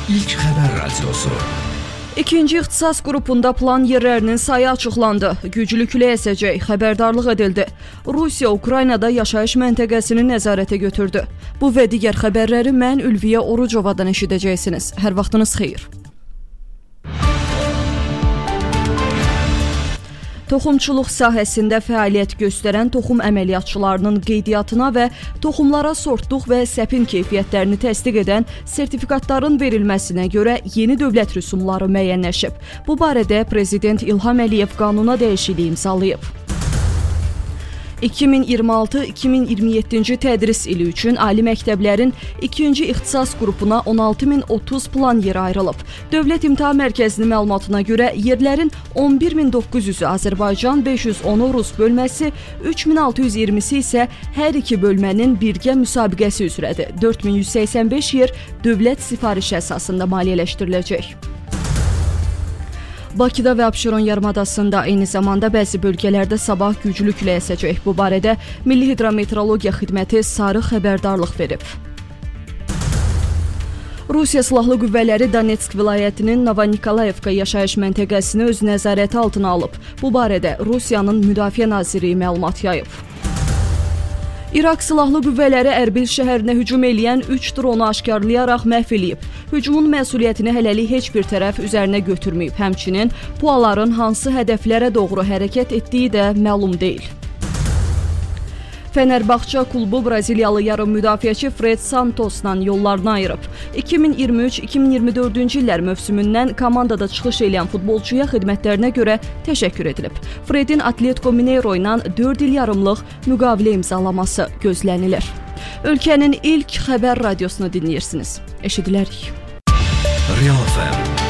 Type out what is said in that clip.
İlk Xəbər Radiosu. İkinci ixtisas qrupunda plan yerlərinin sayı açıqlandı. Güclü külək əsəcək, xəbərdarlıq edildi. Rusiya Ukraynada yaşayış məntəqəsini nəzarətə götürdü. Bu və digər xəbərləri mən Ülviyə Orucovadan eşidəcəksiniz. Hər vaxtınız xeyir. Toxumçuluq sahəsində fəaliyyət göstərən toxum əməliyyatçılarının qeydiyyatına və toxumlara sortluq və səpin keyfiyyətlərini təsdiq edən sertifikatların verilməsinə görə yeni dövlət rüsumları müəyyənləşib. Bu barədə Prezident İlham Əliyev qanuna dəyişiklik imzalayıb. 2026-2027-ci tədris ili üçün ali məktəblərin ikinci ixtisas qrupuna 16.030 plan yeri ayrılıb. Dövlət İmtahan Mərkəzinin məlumatına görə yerlərin 11.900-ü Azərbaycan, 510-u Rus bölməsi, 3.620-si isə hər iki bölmənin birgə müsabiqəsi üzrədir. 4.185 yer dövlət sifarişi əsasında maliyyələşdiriləcək. Bakıda və Abşeron yarımadasında eyni zamanda bəzi bölgələrdə sabah güclü külək əsəcək. Bu barədə Milli Hidrometeorologiya Xidməti sarı xəbərdarlıq verib. Rusiya Silahlı Qüvvələri Donetsk vilayətinin Novo-Nikolayevka yaşayış məntəqəsini öz nəzarəti altına alıb. Bu barədə Rusiyanın Müdafiə Nazirliyi məlumat yayıb. İraq Silahlı Qüvvələri Ərbil şəhərinə hücum eləyən 3 dronu aşkarlayaraq məhv eləyib. Hücumun məsuliyyətini hələlik heç bir tərəf üzərinə götürməyib. Həmçinin PUA-ların hansı hədəflərə doğru hərəkət etdiyi də məlum deyil. Fenerbahçe klubu Braziliyalı yarım müdafiəçi Fred Santosla yollarını ayırıb. 2023-2024-cü illər mövsümündən komandada çıxış edən futbolçuya xidmətlərinə görə təşəkkür edilib. Fredin Atletico Mineiro ilə 4 il yarımlıq müqavilə imzalaması gözlənilir. Ölkənin ilk xəbər radiosunu dinləyirsiniz. Eşidilərik. Real FM.